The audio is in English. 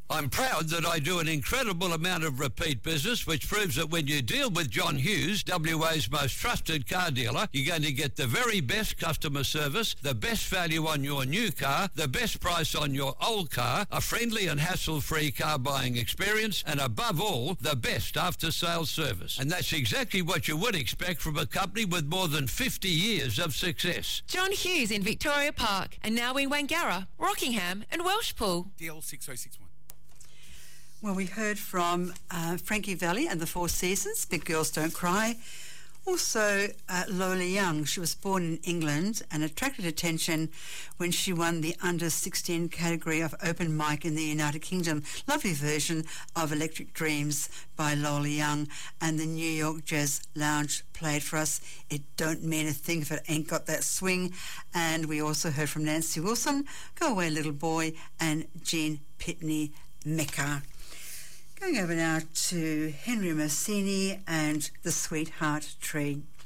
I'm proud that I do an incredible amount of repeat business, which proves that when you deal with John Hughes, WA's most trusted car dealer, you're going to get the very best customer service, the best value on your new car, the best price on your old car, a friendly and hassle-free car buying experience, and above all, the best after-sales service. And that's exactly what you would expect from a company with more than 50 years of success. John Hughes in Victoria Park, and now in Wangara, Rockingham and Welshpool. DL 6061. Well, we heard from Frankie Valli and the Four Seasons, Big Girls Don't Cry. Also, Lola Young. She was born in England and attracted attention when she won the under-16 category of open mic in the United Kingdom. Lovely version of Electric Dreams by Lola Young, and the New York Jazz Lounge played for us It Don't Mean a Thing If It Ain't Got That Swing. And we also heard from Nancy Wilson, Go Away Little Boy, and Gene Pitney Mecca. Going over now to Henry Mancini and the Sweetheart Tree.